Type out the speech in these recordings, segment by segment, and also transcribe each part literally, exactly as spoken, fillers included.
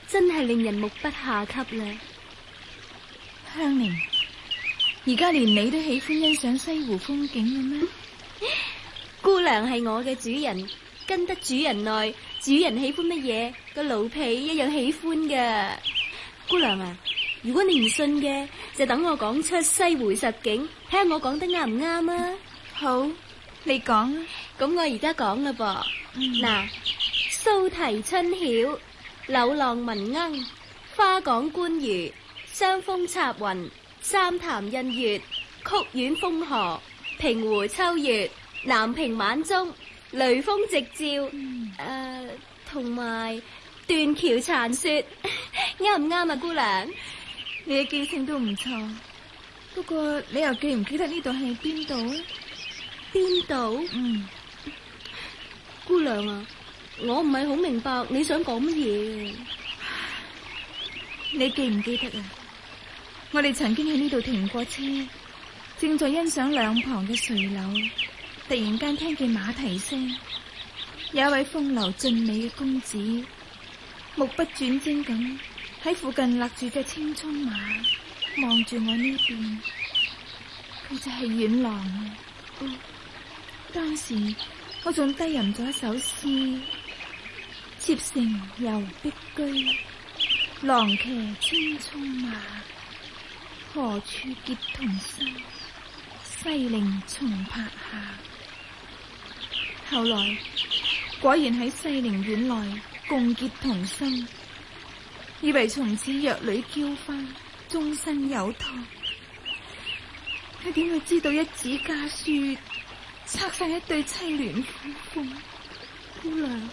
真係令人目不暇給啦。 香菱，而家連你都喜歡欣賞西湖風景嘅咩？ 姑娘係我嘅主人，跟得主人耐，主人喜歡乜嘢，個奴婢一樣喜歡㗎。姑娘啊，如果你唔信嘅，就等我講出西湖實景，睇下我講得啱唔啱啊？ 好，你講啊。 咁我而家講啦噃。嗱、嗯，蘇堤春曉，柳浪聞鶯，花港觀魚，雙峰插雲，三潭印月，曲院風荷，平湖秋月，南屏晚鐘，雷鋒夕照，誒，同埋斷橋殘雪，啱唔啱啊，姑娘？ 你嘅記性都唔錯，不過你又記唔記得呢度係邊度啊？ 邊度？嗯，姑娘啊，我唔係好明白你想講乜嘢。 你記唔記得啊？我哋曾經喺呢度停過車，正在欣賞兩旁嘅垂柳，突然間聽見馬蹄聲，有一位風流俊美嘅公子，目不轉睛咁喺附近勒住隻青蔥馬，望住我呢邊。佢就係阮郎啊！嗯，當時我仲低吟咗一首詩：妾乘遊碧居，郎騎青蔥馬，何處結同心？西陵松柏下。後來果然喺西陵苑內共結同心，以為從此若女嬌歡，終身有託。佢點會知道一紙家書拆散一對淒戀夫婦？姑娘，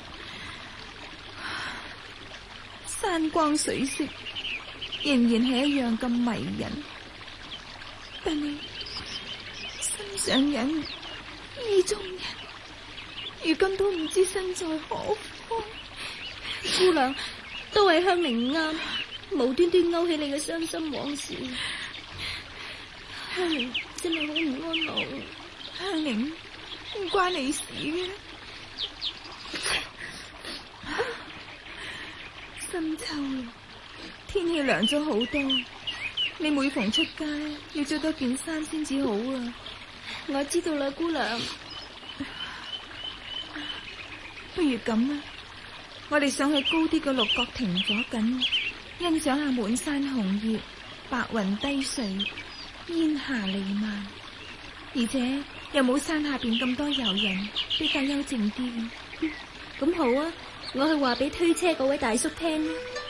山光水色仍然係一樣咁迷人，但係心上人意中人如今都唔知身在何方。 姑娘，都係香菱唔啱，無端端勾起你嘅傷心往事。香菱真係好唔安樂。 香菱唔關你事嘅。深秋啦，天氣涼咗好多，你每逢出街要着多件衫先至好啊。 我知道啦，姑娘。 不如咁啊，我哋上去高啲嘅六角亭左近，欣賞下滿山紅葉，白雲低垂，煙霞彌漫，而且又冇山下邊咁多遊人，比較幽靜啲。 咁好啊，我去話俾推車嗰位大叔聽。